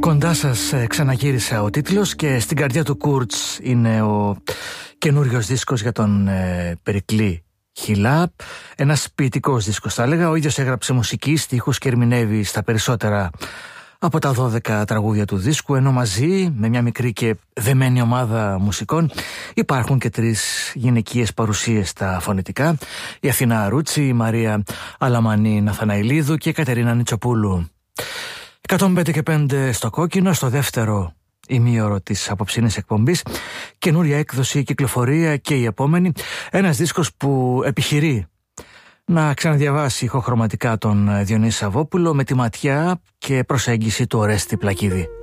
Κοντά σας ξαναγύρισα ο τίτλος και στην καρδιά του Κούρτς είναι ο καινούριος δίσκος για τον Περικλή Χιλά. Ένας ποιητικός δίσκος θα έλεγα. Ο ίδιος έγραψε μουσική, στίχους και ερμηνεύει στα περισσότερα από τα 12 τραγούδια του δίσκου, ενώ μαζί με μια μικρή και δεμένη ομάδα μουσικών υπάρχουν και 3 γυναικείες παρουσίες στα φωνητικά: η Αθηνά Αρούτσι, η Μαρία Αλαμανή Ναθαναηλίδου και η Κατερίνα Νιτσοπούλου. 105,5 στο κόκκινο, στο δεύτερο ημίωρο της απόψινής εκπομπής. Καινούρια έκδοση, κυκλοφορία και η επόμενη. Ένας δίσκος που επιχειρεί να ξαναδιαβάσει ηχοχρωματικά τον Διονύση Σαββόπουλο με τη ματιά και προσέγγιση του Ορέστη Πλακίδη.